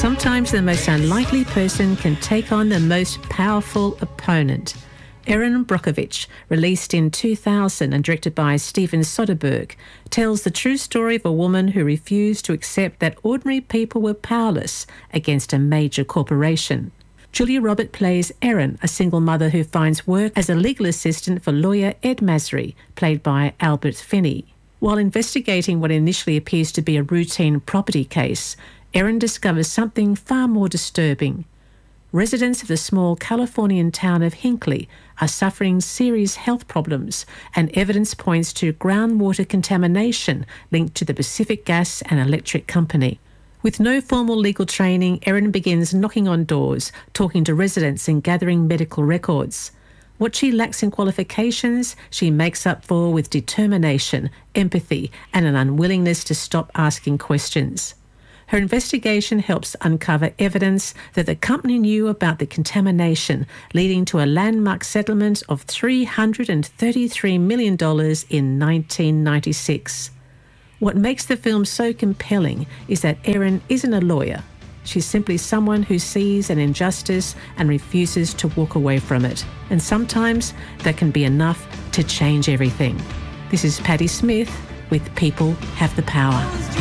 Sometimes the most unlikely person can take on the most powerful opponent. Erin Brockovich, released in 2000 and directed by Steven Soderbergh, tells the true story of a woman who refused to accept that ordinary people were powerless against a major corporation. Julia Roberts plays Erin, a single mother who finds work as a legal assistant for lawyer Ed Masry, played by Albert Finney. While investigating what initially appears to be a routine property case, Erin discovers something far more disturbing. Residents of the small Californian town of Hinckley are suffering serious health problems, and evidence points to groundwater contamination linked to the Pacific Gas and Electric Company. With no formal legal training, Erin begins knocking on doors, talking to residents and gathering medical records. What she lacks in qualifications, she makes up for with determination, empathy, and an unwillingness to stop asking questions. Her investigation helps uncover evidence that the company knew about the contamination, leading to a landmark settlement of $333 million in 1996. What makes the film so compelling is that Erin isn't a lawyer. She's simply someone who sees an injustice and refuses to walk away from it. And sometimes that can be enough to change everything. This is Patti Smith with People Have the Power.